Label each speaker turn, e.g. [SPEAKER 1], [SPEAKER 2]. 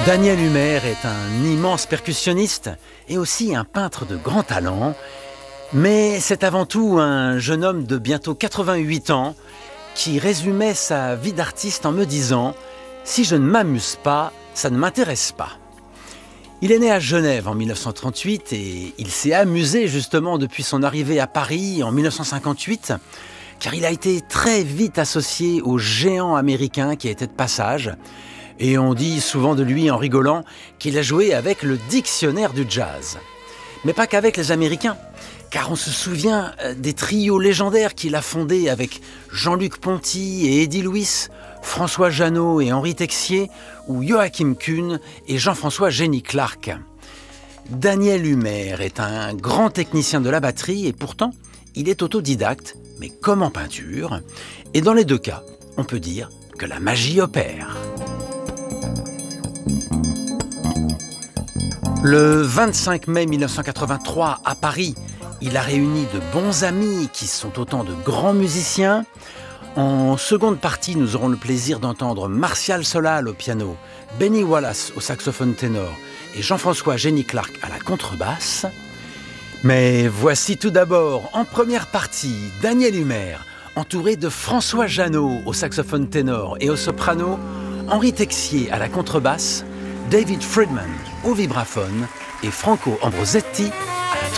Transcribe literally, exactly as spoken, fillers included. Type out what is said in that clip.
[SPEAKER 1] Daniel Humer est un immense percussionniste et aussi un peintre de grand talent. Mais c'est avant tout un jeune homme de bientôt quatre-vingt-huit ans qui résumait sa vie d'artiste en me disant « Si je ne m'amuse pas, ça ne m'intéresse pas ». Il est né à Genève en mille neuf cent trente-huit et il s'est amusé justement depuis son arrivée à Paris en mille neuf cent cinquante-huit, car il a été très vite associé au géant américain qui était de passage. Et on dit souvent de lui en rigolant qu'il a joué avec le dictionnaire du jazz. Mais pas qu'avec les Américains, car on se souvient des trios légendaires qu'il a fondés avec Jean-Luc Ponty et Eddie Louis, François Jeannot et Henri Texier, ou Joachim Kuhn et Jean-François Génie Clark. Daniel Humer est un grand technicien de la batterie et pourtant, il est autodidacte, mais comme en peinture. Et dans les deux cas, on peut dire que la magie opère. Le vingt-cinq mai mille neuf cent quatre-vingt-trois, à Paris, il a réuni de bons amis qui sont autant de grands musiciens. En seconde partie, nous aurons le plaisir d'entendre Martial Solal au piano, Benny Wallace au saxophone ténor et Jean-François Génie Clark à la contrebasse. Mais voici tout d'abord, en première partie, Daniel Humer, entouré de François Jeannot au saxophone ténor et au soprano, Henri Texier à la contrebasse, David Friedman au vibraphone et Franco Ambrosetti